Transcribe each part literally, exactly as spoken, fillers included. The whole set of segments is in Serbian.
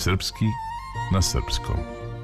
Srpski na srpskom.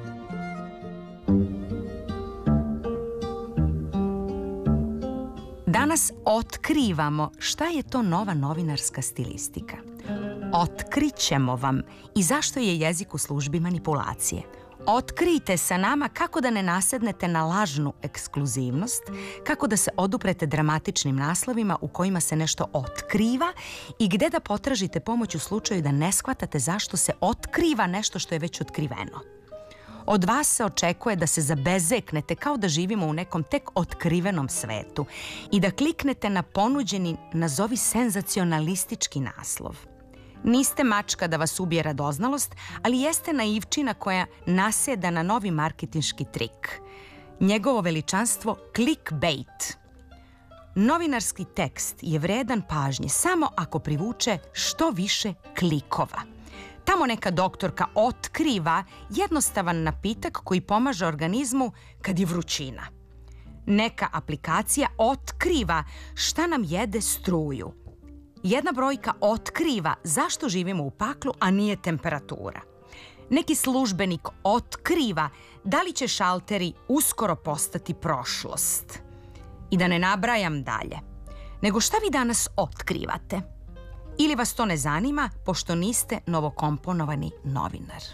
Danas otkrivamo šta je to nova novinarska stilistika. Otkrićemo vam i zašto je jezik u službi manipulacije. Otkrijte sa nama kako da ne nasednete na lažnu ekskluzivnost, kako da se oduprete dramatičnim naslovima u kojima se nešto otkriva i gde da potražite pomoć u slučaju da ne shvatate zašto se otkriva nešto što je već otkriveno. Od vas se očekuje da se zabezeknete kao da živimo u nekom tek otkrivenom svetu i da kliknete na ponuđeni, nazovi senzacionalistički naslov. Niste mačka da vas ubije radoznalost, ali jeste naivčina koja naseda na novi marketinški trik. Njegovo veličanstvo clickbait. Novinarski tekst je vredan pažnje samo ako privuče što više klikova. Tamo neka doktorka otkriva jednostavan napitak koji pomaže organizmu kad je vrućina. Neka aplikacija otkriva šta nam jede struju. Jedna brojka otkriva zašto živimo u paklu, a nije temperatura. Neki službenik otkriva da li će šalteri uskoro postati prošlost. I da ne nabrajam dalje. Nego šta vi danas otkrivate? Ili vas to ne zanima, pošto niste novokomponovani novinar?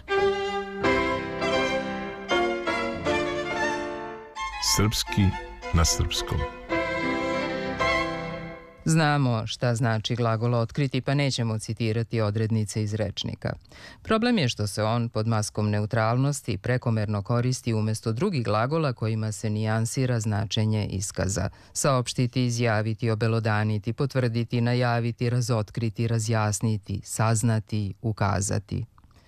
Srpski na srpskom. Znamo šta znači glagol otkriti, pa nećemo citirati odrednice iz rečnika. Problem je što se on pod maskom neutralnosti prekomerno koristi umjesto drugih glagola kojima se nijansira značenje iskaza. Saopštiti, izjaviti, obelodaniti, potvrditi, najaviti, razotkriti, razjasniti, saznati, ukazati.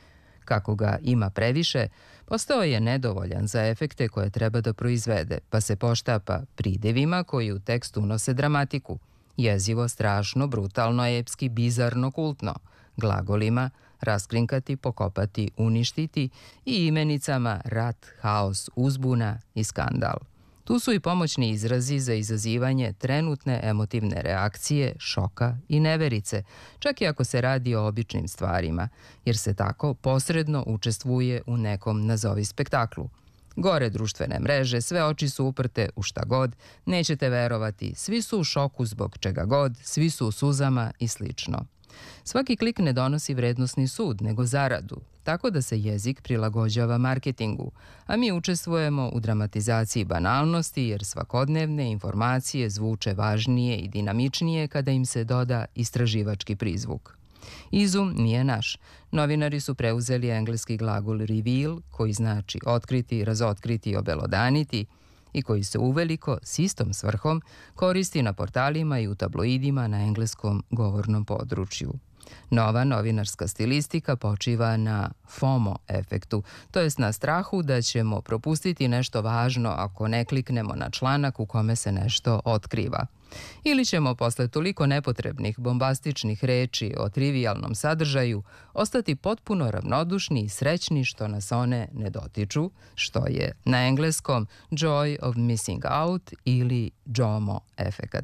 Kako ga ima previše, postao je nedovoljan za efekte koje treba da proizvede, pa se poštapa pridevima koji u tekst unose dramatiku. Jezivo, strašno, brutalno, epski, bizarno, kultno. Glagolima raskrinkati, pokopati, uništiti i imenicama rat, haos, uzbuna i skandal. Tu su i pomoćni izrazi za izazivanje trenutne emotivne reakcije, šoka i neverice, čak i ako se radi o običnim stvarima, jer se tako posredno učestvuje u nekom nazovi spektaklu. Gore društvene mreže, sve oči su uprte u šta god, nećete verovati, svi su u šoku zbog čega god, svi su u suzama i slično. Svaki klik ne donosi vrednosni sud, nego zaradu, tako da se jezik prilagođava marketingu, a mi učestvujemo u dramatizaciji banalnosti jer svakodnevne informacije zvuče važnije i dinamičnije kada im se doda istraživački prizvuk. Izum nije naš. Novinari su preuzeli engleski glagol reveal, koji znači otkriti, razotkriti, obelodaniti i koji se uveliko s istom svrhom koristi na portalima i u tabloidima na engleskom govornom području. Nova novinarska stilistika počiva na FOMO efektu, to jest na strahu da ćemo propustiti nešto važno ako ne kliknemo na članak u kome se nešto otkriva. Ili ćemo posle toliko nepotrebnih bombastičnih reči o trivijalnom sadržaju ostati potpuno ravnodušni i srećni što nas one ne dotiču, što je na engleskom joy of missing out ili JOMO efekat.